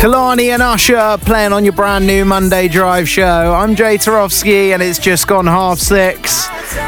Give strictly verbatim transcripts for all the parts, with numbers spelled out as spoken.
Kalani and Usher playing on your brand new Monday Drive show. I'm Jay Tarofsky and it's just gone half six.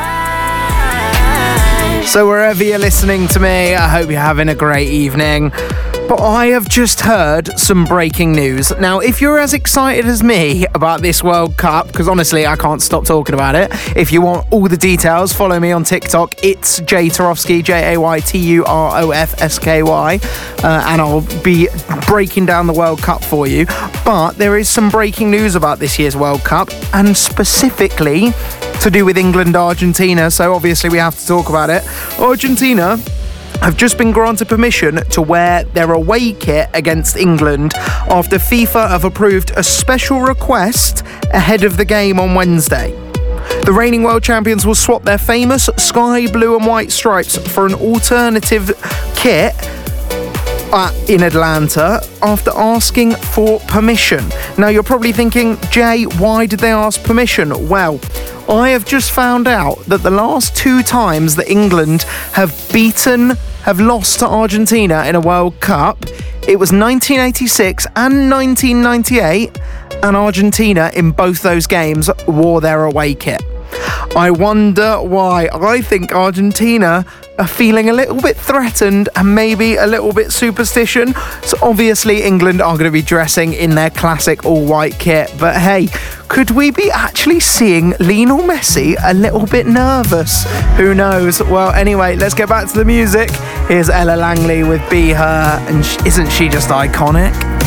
So wherever you're listening to me, I hope you're having a great evening. But I have just heard some breaking news. Now, if you're as excited as me about this World Cup, because honestly, I can't stop talking about it. If you want all the details, follow me on TikTok. It's Jay Tarofsky, J A Y T U R O F S K Y. Uh, and I'll be breaking down the World Cup for you. But there is some breaking news about this year's World Cup, and specifically to do with England-Argentina. So obviously we have to talk about it. Argentina have just been granted permission to wear their away kit against England after FIFA have approved a special request ahead of the game on Wednesday. The reigning world champions will swap their famous sky blue and white stripes for an alternative kit Uh, in Atlanta after asking for permission. Now you're probably thinking, Jay, why did they ask permission? Well, I have just found out that the last two times that England have beaten, have lost to Argentina in a World Cup, it was nineteen eighty-six and nineteen ninety-eight, and Argentina in both those games wore their away kit. I wonder why. I think Argentina are feeling a little bit threatened and maybe a little bit superstition. So obviously England are going to be dressing in their classic all-white kit. But hey, could we be actually seeing Lionel Messi a little bit nervous? Who knows? Well, anyway, let's get back to the music. Here's Ella Langley with Be Her, and isn't she just iconic?